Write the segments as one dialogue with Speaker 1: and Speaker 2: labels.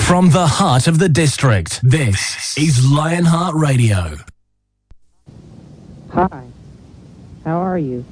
Speaker 1: From the heart of the district, this is Lionheart Radio.
Speaker 2: Hi, how are you?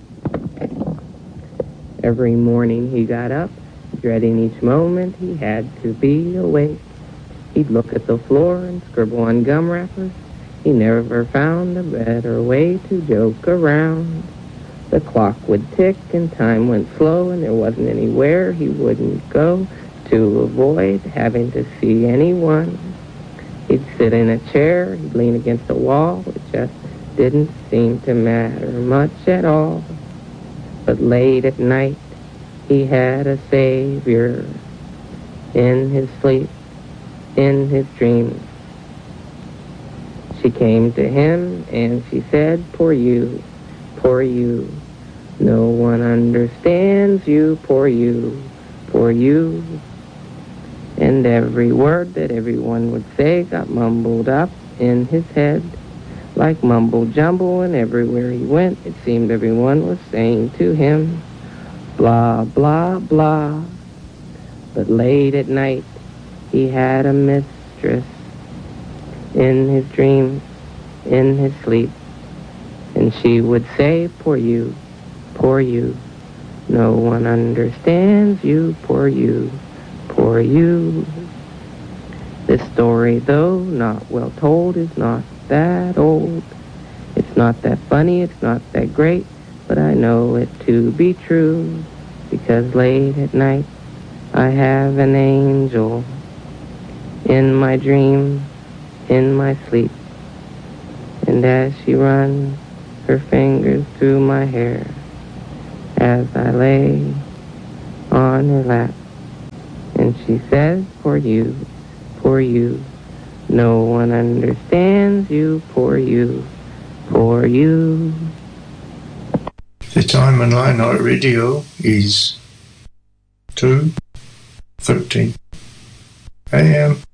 Speaker 2: Every morning he got up, dreading each moment he had to be awake. He'd look at the floor and scribble on gum wrappers. He never found a better way to joke around. The clock would tick and time went slow, and there wasn't anywhere he wouldn't go to avoid having to see anyone. He'd sit in a chair, he'd lean against a wall. It just didn't seem to matter much at all. But late at night, he had a savior in his sleep, in his dreams. She came to him and she said, poor you, poor you. No one understands you, poor you, poor you. And every word that everyone would say got mumbled up in his head like mumble jumble, and everywhere he went it seemed everyone was saying to him, blah, blah, blah. But late at night he had a mistress in his dreams, in his sleep, and she would say, poor you, poor you. No one understands you, poor you, poor you. This story, though not well told, is not that old. It's not that funny, it's not that great, but I know it to be true, because late at night I have an angel in my dream, in my sleep. And as she runs her fingers through my hair, as I lay on her lap, and she says, poor you, poor you. No one understands you, poor you, poor you.
Speaker 3: The time on Lionheart Radio is 2:13 a.m.